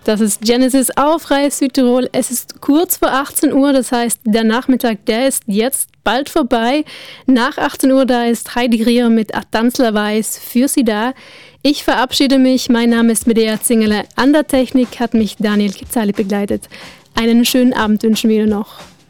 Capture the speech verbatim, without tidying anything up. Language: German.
Das ist Genesis auf Radio Südtirol. Es ist kurz vor achtzehn Uhr, das heißt, der Nachmittag, der ist jetzt bald vorbei. Nach achtzehn Uhr, da ist Heidi Grier mit Atanzler Weiß für Sie da. Ich verabschiede mich. Mein Name ist Medea Zingerle. An der Technik hat mich Daniel Kizali begleitet. Einen schönen Abend wünschen wir noch.